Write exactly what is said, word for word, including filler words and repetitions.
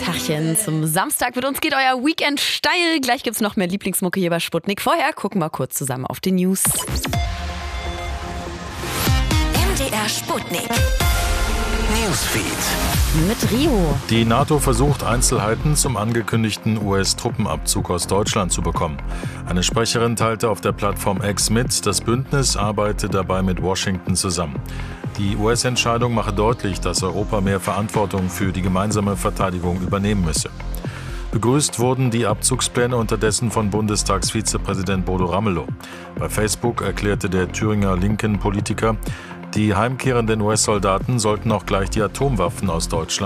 Tachchen zum Samstag. Mit uns geht euer Weekend steil. Gleich gibt's noch mehr Lieblingsmucke hier bei Sputnik. Vorher gucken wir kurz zusammen auf die News. M D R Sputnik. Newsfeed. Mit Rio. Die NATO versucht, Einzelheiten zum angekündigten U S-Truppenabzug aus Deutschland zu bekommen. Eine Sprecherin teilte auf der Plattform X mit, das Bündnis arbeite dabei mit Washington zusammen. Die U S-Entscheidung mache deutlich, dass Europa mehr Verantwortung für die gemeinsame Verteidigung übernehmen müsse. Begrüßt wurden die Abzugspläne unterdessen von Bundestagsvizepräsident Bodo Ramelow. Bei Facebook erklärte der Thüringer linken Politiker, die heimkehrenden U S-Soldaten sollten auch gleich die Atomwaffen aus Deutschland